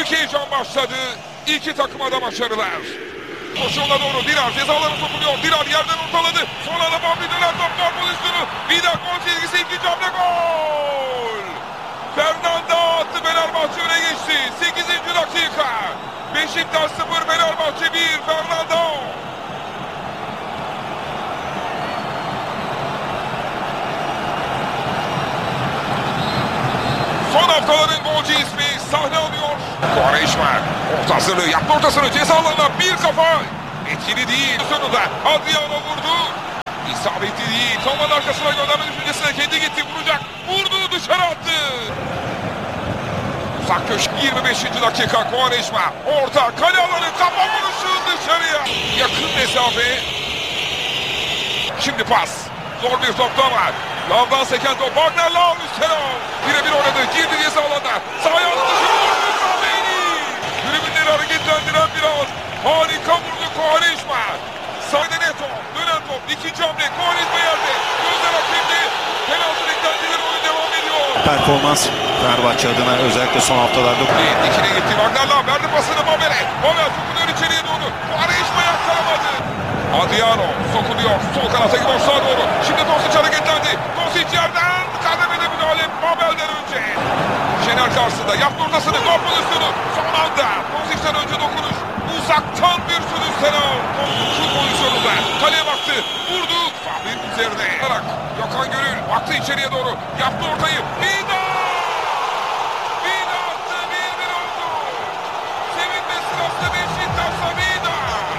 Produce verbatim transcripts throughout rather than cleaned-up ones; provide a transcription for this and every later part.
Büyük heyecan başladı. İki takıma da başarılar. Koşuğuna doğru Dirar ceza alanı sokuluyor. Dirar yerden ortaladı. Son anda Fabri döner top var pozisyonu. Vida gol çizgisi, ikinci hamle gol. Fernando attı, Fenerbahçe öne geçti. sekizinci dakika. Beşiktaş sıfır, Fenerbahçe bir. Fernando. Son haftaların golcü ismi sahne alıyor. Quaresma orta hazırlığı yaptı, ortasını ceza alanına bir kafa. Etkili değil. Sonunda Adriano vurdu. İsabetli değil. Toman arkasına gönderme düşüncesine kendi gitti, vuracak. Vurdu, dışarı attı. Uzak köşk, yirmi beşinci dakika. Quaresma orta kale alanı, kafa vuruşu dışarıya. Yakın mesafe. Şimdi pas. Zor bir topta var. Lavdan seken top. Wagner Lav üstten al. Birebir oynadı. Girdi ceza alanına. Sahaya attı. Tribünleri hareketlendiren bir an. Harika vurdu Quaresma. Sahne Neto. Dönen top. İkinci hamle. Quaresma yerde. Gözler hakemde. Penaltı beklentileri, oyun devam ediyor. Performans Fenerbahçe adına özellikle son haftalarda. İkine gitti. Wagner Lav verdi pasını Mabel'e. Mabel sokuluyor içeriye doğru. Quaresma yakalamadı. Adriano sokuluyor. Sol kanata gidiyor, sağa doğru. Şimdi Tosic hareketlendi. Tosic yerden kademede müdahale Mabel'den önce. Şener karşısında yaptı ortasını. Gol pozisyonu. Son anda Tosic'ten önce dokunuş. Uzaktan bir şut üstten al. Şut pozisyonunda. Kaleye baktı. Vurdu. Fabri'nin üzerine. Gökhan Gönül baktı içeriye doğru. Yaptı ortayı. Vida! Vida attı. bir bir oldu. Sevinme sırası Beşiktaş'ta Vida.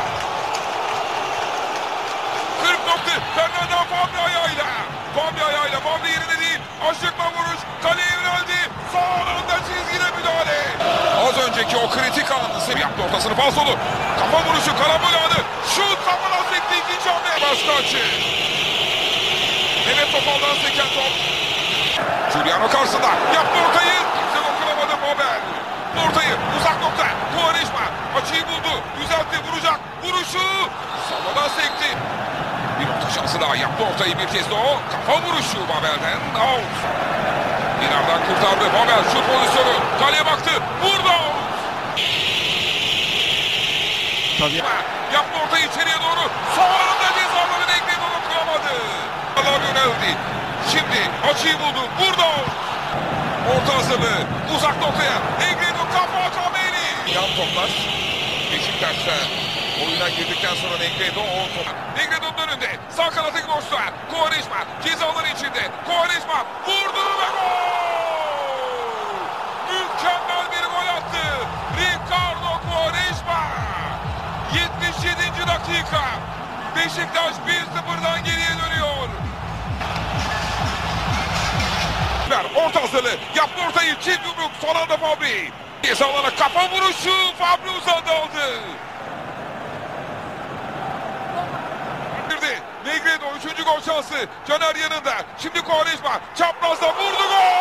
kırk nokta. Fernando Fabri ayağıyla. Fabri ayağıyla. Fabri yerinde değil. Aşıkla vuruş. Kaleye yöneldi. Son anda çizgide müdahale. Az önceki o kritik anı yaptı ortasını, falsolu. Kafa vuruşu, karambol anı. Şut kafadan sekti, ikinci hamle. Baştaçı. Mehmet Topal'dan seken top. Giuliano karşısında. Yaptı ortayı. Kimse dokunamadı Mabel. Ortayı uzak nokta. Quaresma açıyı buldu. Düzeltti, vuracak. Vuruşu. Savadan sekti. Bir orta şansı daha, yaptı ortayı bir kez de o. Kafa vuruşu Mabel'den. Out. Dinar'dan kurtardı. Mabel şut pozisyonu. Kaleye baktı. Vurdu. Tabii. Yaptı ortayı içeriye doğru. Sonunda cezaları ekledi, onu kıramadı. Allah yöneldi. Şimdi açıyı buldu. Vurdu. Orta hazırlığı. Uzak noktaya. Negredo kafa Cameli. Yan toplar. Beşiktaş'ta oyuna girdikten sonra Negredo o top. Negredo'nun önünde. Sağ kanatı boşta. Quaresma cezaları içinde. Quaresma vurdu ve gol! Mükemmel bir gol attı. Ricardo Quaresma. yetmiş yedinci dakika. Beşiktaş bir sıfırdan geriye dönüyor. Orta hazırlığı. Yaptı ortayı. Çift yumruk. Son anda Fabri. Ceza alana kafa vuruşu. Fabri uzadı aldı. Negredo üçüncü gol şansı. Caner yanında. Şimdi Quaresma çaprazda vurdu, gol!